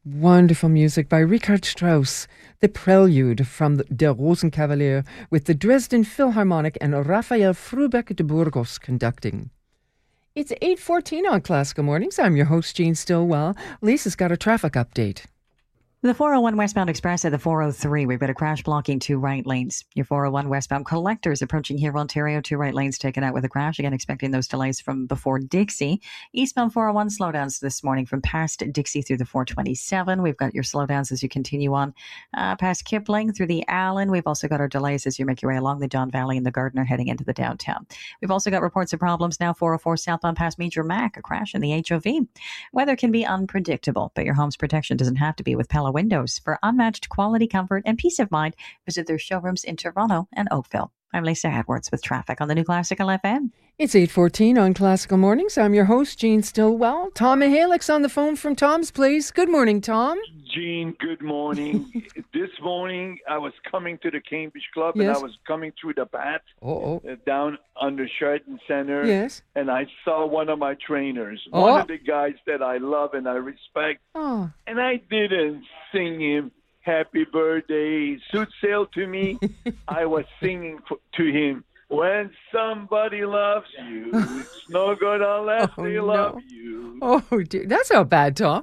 Wonderful music by Richard Strauss, the prelude from Der Rosenkavalier with the Dresden Philharmonic and Raphael Frubeck de Burgos conducting. It's 8:14 on Classical Mornings. I'm your host, Jean Stillwell. Lisa's got a traffic update. The 401 westbound express at the 403. We've got a crash blocking 2 right lanes. Your 401 westbound collectors approaching here, Ontario. 2 right lanes taken out with a crash. Again, expecting those delays from before Dixie. Eastbound 401 slowdowns this morning from past Dixie through the 427. We've got your slowdowns as you continue on past Kipling through the Allen. We've also got our delays as you make your way along the Don Valley and the Gardner heading into the downtown. We've also got reports of problems now 404 southbound past Major Mac, a crash in the HOV. Weather can be unpredictable, but your home's protection doesn't have to be with Pella Windows. For unmatched quality, comfort, and peace of mind, visit their showrooms in Toronto and Oakville. I'm Lisa Edwards with traffic on the new Classical FM. It's 8:14 on Classical Mornings. I'm your host, Jean Stillwell. Tom Mihalek's on the phone from Tom's Place. Good morning, Tom. Jean, good morning. This morning, I was coming to the Cambridge Club, and I was coming through the Bat down under Sheraton Center, and I saw one of my trainers, one of the guys that I love and I respect, and I didn't sing him happy birthday, suit sail to me. I was singing to him, when somebody loves you, it's no good unless they love you. Oh, dear. That's not bad, Tom.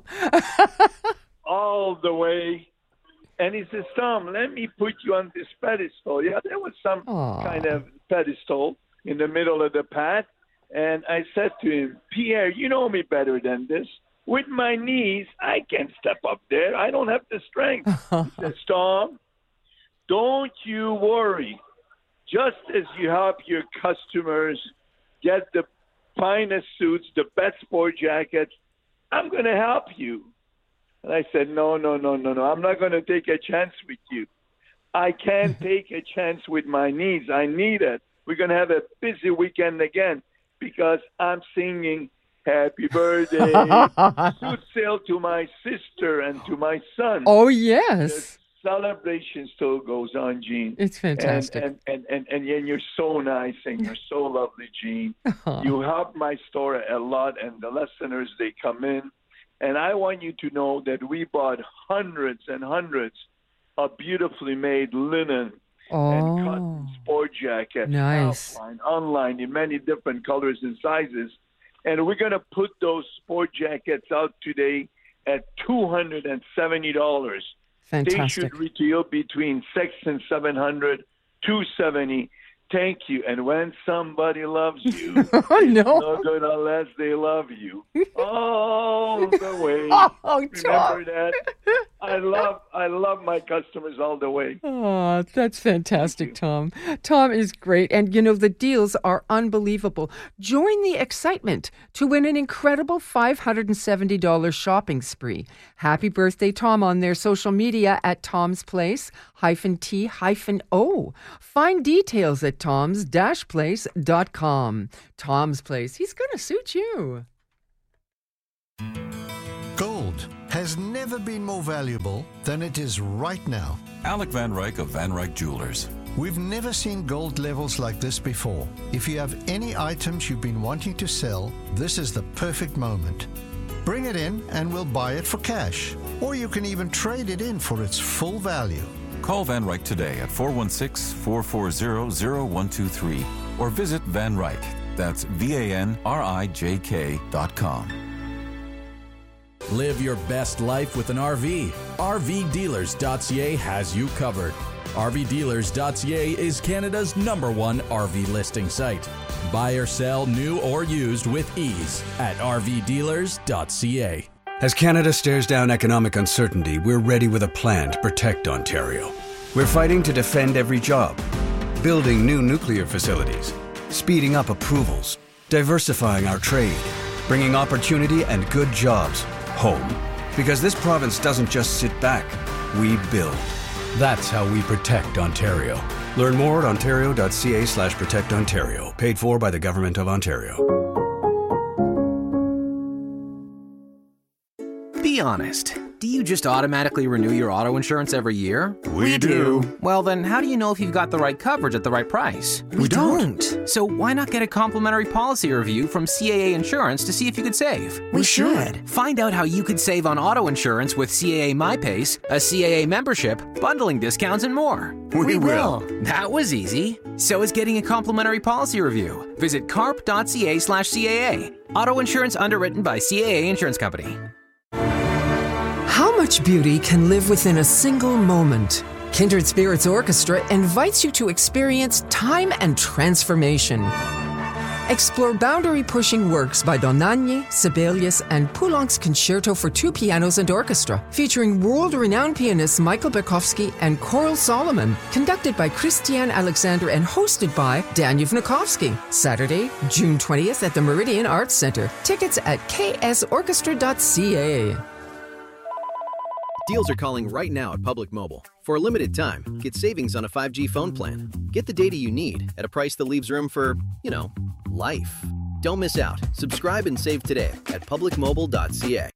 All the way. And he says, Tom, let me put you on this pedestal. Yeah, there was some kind of pedestal in the middle of the path. And I said to him, Pierre, you know me better than this. With my knees, I can't step up there. I don't have the strength. He says, Tom, don't you worry. Just as you help your customers get the finest suits, the best sport jackets, I'm going to help you. And I said, no. I'm not going to take a chance with you. I can't take a chance with my knees. I need it. We're going to have a busy weekend again because I'm singing happy birthday, suit sail to my sister and to my son. Oh, yes. The celebration still goes on, Jean. It's fantastic. And you're so nice and you're so lovely, Jean. You help my store a lot, and the listeners, they come in. And I want you to know that we bought hundreds and hundreds of beautifully made linen and cotton sport jackets, offline, online, in many different colors and sizes. And we're going to put those sport jackets out today at $270. Fantastic. They should retail between $600 and $700, $270. Thank you. And when somebody loves you, it's no good unless they love you. All the way. Remember that? I love my customers all the way. Oh, that's fantastic, Tom. Tom is great. And, you know, the deals are unbelievable. Join the excitement to win an incredible $570 shopping spree. Happy birthday, Tom, on their social media at Tom's Place -T-O. Find details at toms-place.com. Tom's Place. He's going to suit you. Gold has never been more valuable than it is right now. Alec Van Ryk of Van Ryk Jewelers. We've never seen gold levels like this before. If you have any items you've been wanting to sell, this is the perfect moment. Bring it in and we'll buy it for cash. Or you can even trade it in for its full value. Call Van Ryk today at 416-440-0123 or visit Van Ryk. That's VANRIJK.com. Live your best life with an RV. RVdealers.ca has you covered. RVdealers.ca is Canada's #1 RV listing site. Buy or sell new or used with ease at RVdealers.ca. As Canada stares down economic uncertainty, we're ready with a plan to protect Ontario. We're fighting to defend every job, building new nuclear facilities, speeding up approvals, diversifying our trade, bringing opportunity and good jobs home. Because this province doesn't just sit back, we build. That's how we protect Ontario. Learn more at ontario.ca/protectontario. Paid for by the Government of Ontario. Be honest. Do you just automatically renew your auto insurance every year? We do. Well, then how do you know if you've got the right coverage at the right price? We don't. So why not get a complimentary policy review from CAA Insurance to see if you could save? We should. Find out how you could save on auto insurance with CAA MyPace, a CAA membership, bundling discounts, and more. We will. That was easy. So is getting a complimentary policy review. Visit carp.ca/CAA. Auto insurance underwritten by CAA Insurance Company. How much beauty can live within a single moment? Kindred Spirits Orchestra invites you to experience time and transformation. Explore boundary-pushing works by Dohnányi, Sibelius, and Poulenc's Concerto for two pianos and orchestra, featuring world-renowned pianists Michael Berkowski and Coral Solomon, conducted by Christiane Alexander and hosted by Dan Yevnikovsky. Saturday, June 20th at the Meridian Arts Center. Tickets at ksorchestra.ca. Deals are calling right now at Public Mobile. For a limited time, get savings on a 5G phone plan. Get the data you need at a price that leaves room for, life. Don't miss out. Subscribe and save today at publicmobile.ca.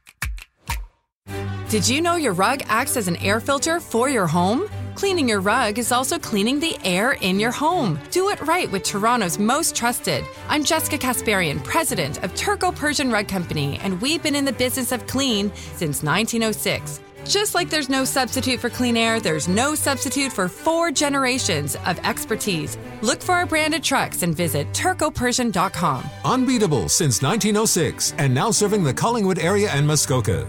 Did you know your rug acts as an air filter for your home? Cleaning your rug is also cleaning the air in your home. Do it right with Toronto's most trusted. I'm Jessica Kasparian, president of Turco Persian Rug Company, and we've been in the business of clean since 1906. Just like there's no substitute for clean air, there's no substitute for 4 generations of expertise. Look for our branded trucks and visit turcopersian.com. Unbeatable since 1906 and now serving the Collingwood area and Muskoka.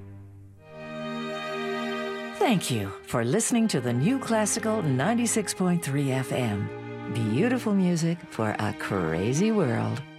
Thank you for listening to the New Classical 96.3 FM. Beautiful music for a crazy world.